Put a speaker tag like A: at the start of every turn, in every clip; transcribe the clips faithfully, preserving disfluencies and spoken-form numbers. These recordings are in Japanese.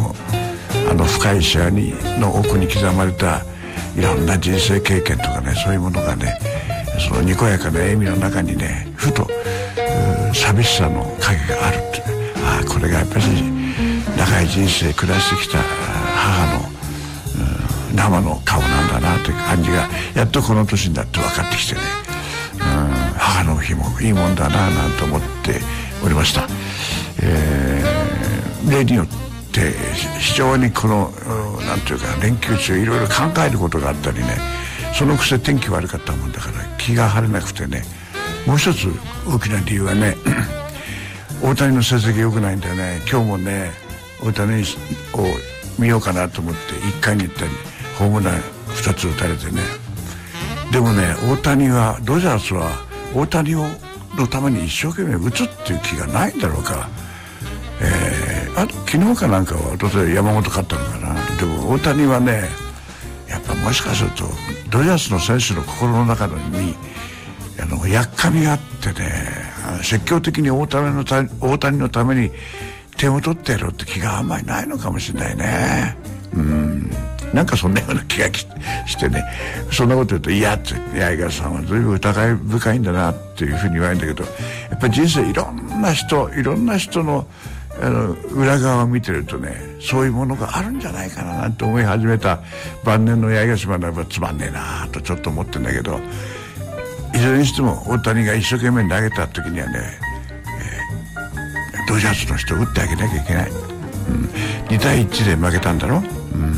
A: のあの深い視野にの奥に刻まれたいろんな人生経験とかね、そういうものがね、そのにこやかな笑みの中にね、ふと寂しさの影があるって、ああこれがやっぱり長い人生暮らしてきた母の生の顔なんだなという感じがやっとこの年になって分かってきてね、うん母の日もいいもんだななんて思っておりました。えー、例によって非常にこのなんていうか連休中いろいろ考えることがあったりね、そのくせ天気悪かったもんだから気が晴れなくてね、もう一つ大きな理由はね大谷の成績良くないんだよね。今日もね大谷を見ようかなと思っていっかいに行ったりホームランふたつ打たれてね、でもね大谷はドジャースは大谷をのために一生懸命打つっていう気がないんだろうか。えー、あ昨日かなんかは一昨日山本勝ったのかな。でも大谷はねやっぱもしかするとドジャースの選手の心の中にあのやっかみがあってね、積極的に大谷のた大谷のために点を取ってやろうって気があんまりないのかもしれないね。うんなんかそんなような気がしてね、そんなこと言うと「いや」って「八重川さんは随分疑い深いんだな」っていうふうに言われるんだけど、やっぱり人生いろんな人いろんな人のあの裏側を見てるとね、そういうものがあるんじゃないかななんて思い始めた晩年の八重川島ならばつまんねえなとちょっと思ってんだけど、いずれにしても大谷が一生懸命投げた時にはね、えー、ドジャースの人を打ってあげなきゃいけない、うん、にたいいちで負けたんだろ、うん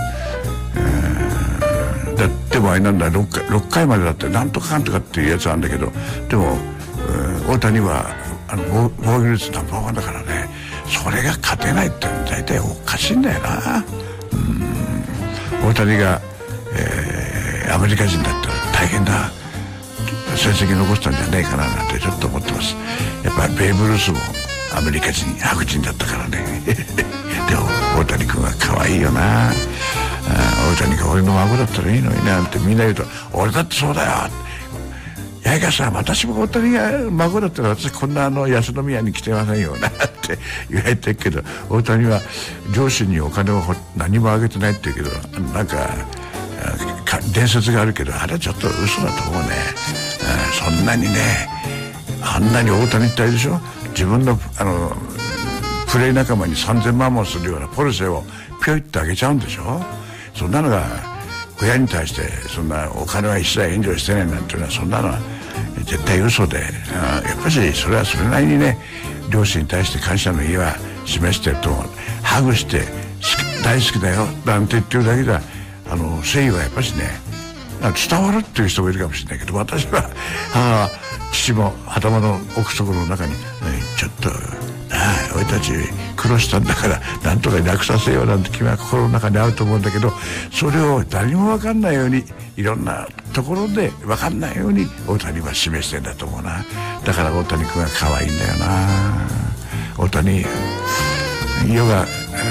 A: だってもあれなんだ 6, 回ろっかいまでだってなんとかかんとかっていうやつなんだけど、でも、えー、大谷はあの防御率ナンバーワンだからね、それが勝てないって大体おかしいんだよな。うん大谷が、えー、アメリカ人だったら大変な成績残したんじゃねえかななんてちょっと思ってます。やっぱりベーブ・ルースもアメリカ人白人だったからねでも大谷君は可愛いよな。大谷が俺の孫だったらいいのになんてみんな言うと「俺だってそうだよ」「八重川さん私も大谷が孫だったら私こんなあの安宮に来てませんよ」なんて言われてるけど、大谷は両親にお金を何もあげてないって言うけど、なんか伝説があるけどあれはちょっと嘘だと思うね。そんなにねあんなに大谷ってあれでしょ、自分のあのプレー仲間にさんぜんまんもするようなポルシェをピョイってあげちゃうんでしょ。そんなのが親に対してそんなお金は一切援助してないなんていうのはそんなのは絶対嘘で、やっぱりそれはそれなりにね両親に対して感謝の意は示してると思う。ハグして大好きだよなんて言ってるだけじゃあの誠意はやっぱりね伝わるっていう人もいるかもしれないけど、私は母父も頭の奥底の中に、ね、ちょっとああ俺たち苦労したんだからなんとか楽させようなんて気は心の中にあると思うんだけど、それを誰も分かんないようにいろんなところで分かんないように大谷は示してんだと思うな。だから大谷君は可愛いんだよな。大谷世が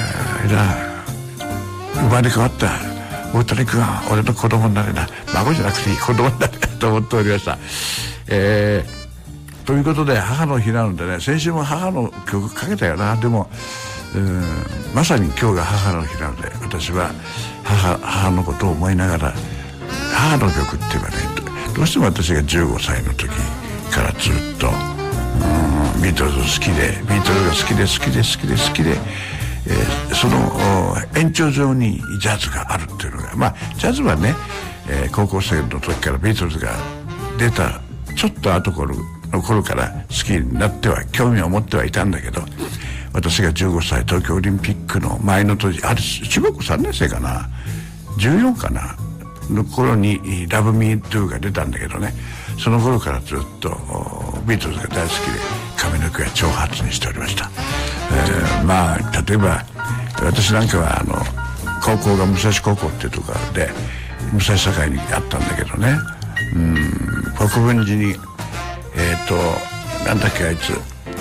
A: 生まれ変わった大谷君は俺の子供になれな、孫じゃなくていい子供になれなと思っておりました。えーということで母の日なのでね、先週も母の曲かけたよな。でもうんまさに今日が母の日なので、私は 母, 母のことを思いながら母の曲って言えばね、どうしても私がじゅうごさいの時からずっとうんビートルズ好きでビートルズが好きで好きで好きで好きで、えー、その延長上にジャズがあるっていうのが、まあジャズはね、えー、高校生の時からビートルズが出たちょっと後頃の頃から好きになっては興味を持ってはいたんだけど、私がじゅうごさい東京オリンピックの前の年、あれ中学校さんねん生かなじゅうよんかなの頃に「ラブミートゥーが出たんだけどね、その頃からずっとビートルズが大好きで髪の毛は長髪にしておりました。えー、まあ例えば私なんかはあの高校が武蔵高校っていうところで武蔵境にあったんだけどね、うん国分寺にえっ、ー、となんだっけあいつ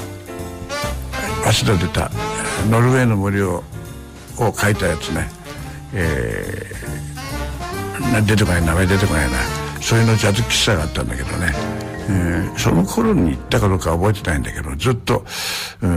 A: 早稲田出たノルウェーの森をを書いたやつね、えー、出てこない名前出てこないな、そういうのジャズ喫茶があったんだけどね、えー、その頃に行ったかどうか覚えてないんだけどずっと、うん、